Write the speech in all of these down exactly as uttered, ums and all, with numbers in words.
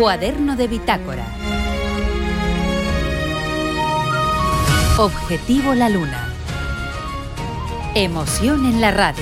Cuaderno de bitácora. Objetivo La Luna. Emoción en la radio.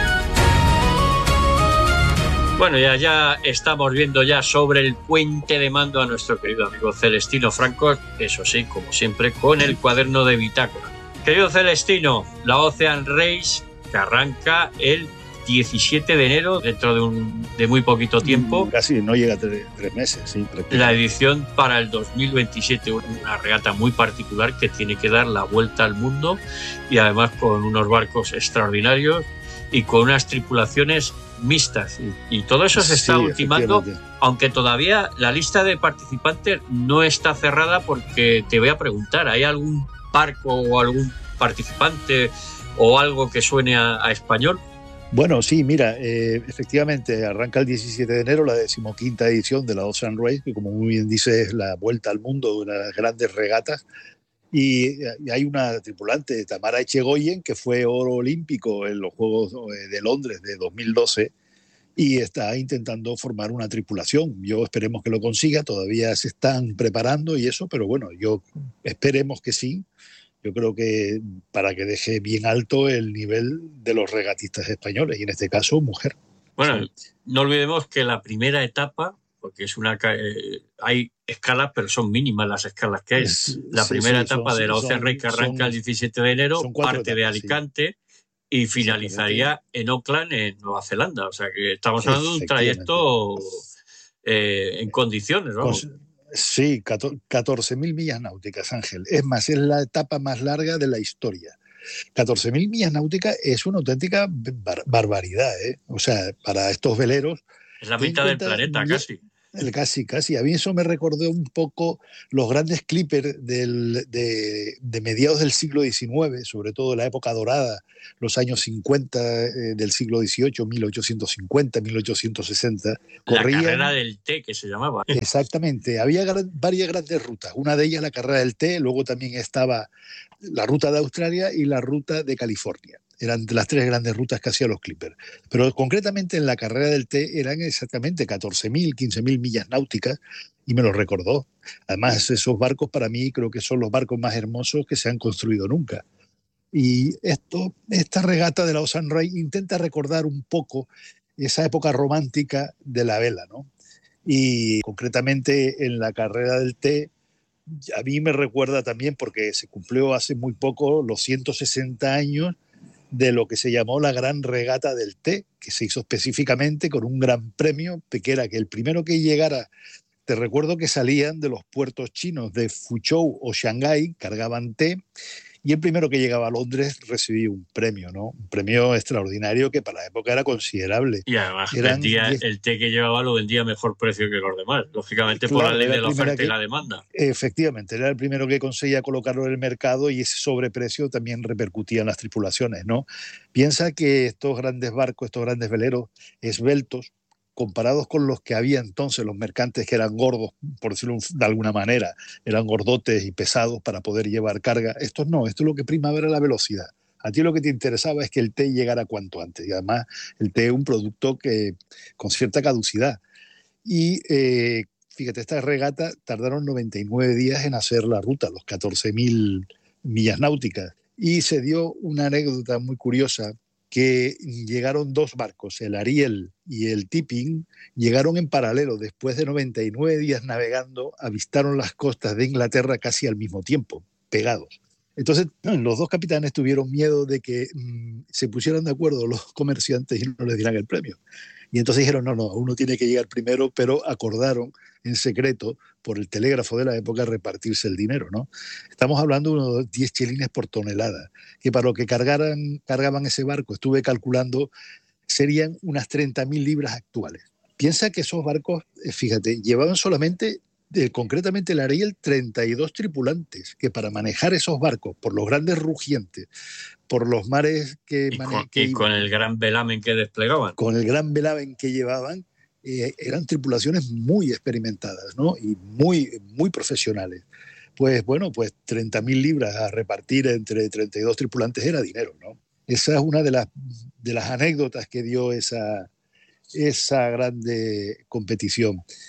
Bueno, ya, ya estamos viendo ya sobre el puente de mando a nuestro querido amigo Celestino Franco, eso sí, como siempre, con el cuaderno de bitácora. Querido Celestino, la Ocean Race que arranca el diecisiete de enero, dentro de, un, de muy poquito tiempo. Casi no llega a tres, tres meses, sí. La edición para el dos mil veintisiete, una regata muy particular que tiene que dar la vuelta al mundo y además con unos barcos extraordinarios y con unas tripulaciones mixtas. Y, y todo eso se está sí, ultimando, aunque todavía la lista de participantes no está cerrada, porque te voy a preguntar, ¿hay algún barco o algún participante o algo que suene a, a español? Bueno, sí, mira, eh, efectivamente arranca el diecisiete de enero la decimoquinta edición de la Ocean Race, que como muy bien dice es la vuelta al mundo de una de las grandes regatas, y, y hay una tripulante, Tamara Echegoyen, que fue oro olímpico en los Juegos de Londres de dos mil doce y está intentando formar una tripulación. Yo esperemos que lo consiga, todavía se están preparando y eso, pero bueno, yo esperemos que sí. Yo creo que para que deje bien alto el nivel de los regatistas españoles, y en este caso, mujer. Bueno, sí. No olvidemos que la primera etapa, porque es una eh, hay escalas, pero son mínimas las escalas que hay. Es, la sí, primera sí, etapa son, de la Ocean Race que arranca son, el diecisiete de enero, parte etapas, de Alicante sí. y finalizaría en Auckland, en Nueva Zelanda. O sea que estamos hablando de un trayecto eh, en condiciones, vamos. Pues, sí, catorce mil millas náuticas, Ángel. Es más, es la etapa más larga de la historia. catorce mil millas náuticas es una auténtica bar barbaridad, ¿eh? O sea, para estos veleros... Es la mitad del planeta, casi. El, casi, casi. A mí eso me recordó un poco los grandes clippers del, de, de mediados del siglo diecinueve, sobre todo la época dorada, los años cincuenta eh, del siglo dieciocho, mil ochocientos cincuenta, mil ochocientos sesenta. La corrían, carrera del té, que se llamaba. Exactamente. Había gran, varias grandes rutas. Una de ellas la carrera del té, luego también estaba la ruta de Australia y la ruta de California. Eran las tres grandes rutas que hacían los clippers. Pero concretamente en la carrera del té eran exactamente catorce mil, quince mil millas náuticas, y me lo recordó. Además, esos barcos para mí creo que son los barcos más hermosos que se han construido nunca. Y esto, esta regata de la Ocean Race intenta recordar un poco esa época romántica de la vela, ¿no? Y concretamente en la carrera del té, a mí me recuerda también, porque se cumplió hace muy poco los ciento sesenta años de lo que se llamó la Gran Regata del Té, que se hizo específicamente con un gran premio, que era que el primero que llegara, te recuerdo que salían de los puertos chinos de Fuzhou o Shanghái, cargaban té, y el primero que llegaba a Londres recibía un premio, ¿no? Un premio extraordinario que para la época era considerable. Y además el, día, diez... el té que llevaba lo vendía a mejor precio que los demás, lógicamente claro, por la ley de la oferta que, y la demanda. Efectivamente, era el primero que conseguía colocarlo en el mercado, y ese sobreprecio también repercutía en las tripulaciones, ¿no? Piensa que estos grandes barcos, estos grandes veleros esbeltos, comparados con los que había entonces, los mercantes que eran gordos, por decirlo de alguna manera, eran gordotes y pesados para poder llevar carga. Estos no, esto es lo que primaba era la velocidad. A ti lo que te interesaba es que el té llegara cuanto antes, y además el té es un producto que, con cierta caducidad. Y eh, fíjate, esta regata tardaron noventa y nueve días en hacer la ruta, los catorce mil millas náuticas, y se dio una anécdota muy curiosa, que llegaron dos barcos, el Ariel y el Tipping, llegaron en paralelo. Después de noventa y nueve días navegando, avistaron las costas de Inglaterra casi al mismo tiempo, pegados. Entonces, los dos capitanes tuvieron miedo de que mmm, se pusieran de acuerdo los comerciantes y no les dieran el premio. Y entonces dijeron, no, no, uno tiene que llegar primero, pero acordaron en secreto, por el telégrafo de la época, repartirse el dinero, ¿no? Estamos hablando de unos diez chelines por tonelada, que para lo que cargaran, cargaban ese barco, estuve calculando, serían unas treinta mil libras actuales. Piensa que esos barcos, fíjate, llevaban solamente, eh, concretamente el Ariel, treinta y dos tripulantes, que para manejar esos barcos, por los grandes rugientes, por los mares que... Y con, que y con el gran velamen que desplegaban. Con el gran velamen que llevaban, eh, eran tripulaciones muy experimentadas, ¿no? Y muy, muy profesionales. Pues bueno, pues treinta mil libras a repartir entre treinta y dos tripulantes era dinero, ¿no? Esa es una de las, de las anécdotas que dio esa, esa grande competición.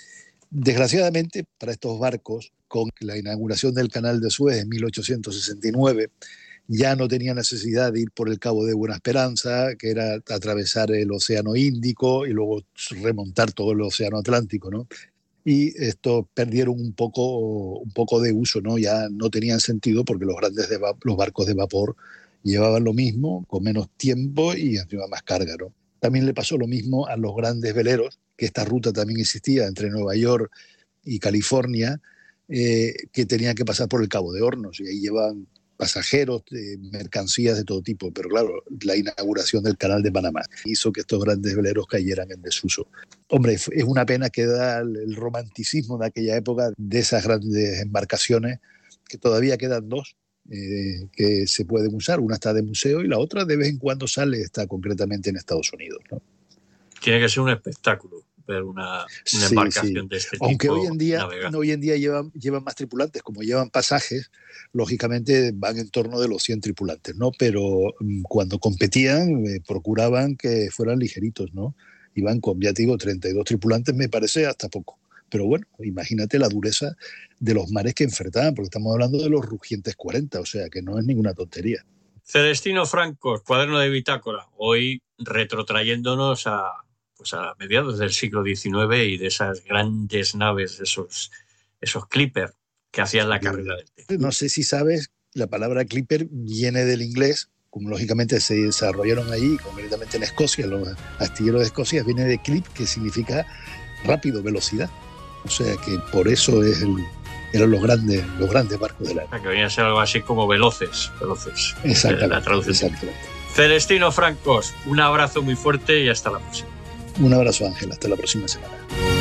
Desgraciadamente, para estos barcos, con la inauguración del Canal de Suez en mil ochocientos sesenta y nueve, ya no tenía necesidad de ir por el Cabo de Buena Esperanza, que era atravesar el Océano Índico y luego remontar todo el Océano Atlántico, ¿no? Y esto perdieron un poco, un poco de uso, ¿no? Ya no tenían sentido porque los grandes de los barcos de vapor llevaban lo mismo, con menos tiempo y encima más carga, ¿no? También le pasó lo mismo a los grandes veleros, que esta ruta también existía entre Nueva York y California, eh, que tenían que pasar por el Cabo de Hornos, y ahí llevan pasajeros, eh, mercancías de todo tipo. Pero claro, la inauguración del Canal de Panamá hizo que estos grandes veleros cayeran en desuso. Hombre, es una pena que da el romanticismo de aquella época de esas grandes embarcaciones, que todavía quedan dos, Eh, que se pueden usar. Una está de museo y la otra de vez en cuando sale, está concretamente en Estados Unidos, ¿no? Tiene que ser un espectáculo ver una, una sí, embarcación sí. de este Aunque tipo hoy en día, hoy en día llevan, llevan más tripulantes, como llevan pasajes, lógicamente van en torno de los cien tripulantes, ¿no? Pero cuando competían eh, procuraban que fueran ligeritos, ¿no? Iban con, ya te digo, treinta y dos tripulantes, me parece hasta poco. Pero bueno, imagínate la dureza de los mares que enfrentaban, porque estamos hablando de los rugientes cuarenta, o sea que no es ninguna tontería. Celestino Francos, cuaderno de bitácora, hoy retrotrayéndonos a, pues a mediados del siglo diecinueve y de esas grandes naves, esos, esos clippers que hacían la carrera del té. No sé si sabes, la palabra clipper viene del inglés, como lógicamente se desarrollaron allí, concretamente en Escocia, los astilleros de Escocia, viene de clip, que significa rápido, velocidad. O sea que por eso es el, eran los grandes, los grandes barcos de la época. Que venían a ser algo así como veloces. veloces exactamente, la traducción. exactamente. Celestino Francos, un abrazo muy fuerte y hasta la próxima. Un abrazo, Ángel. Hasta la próxima semana.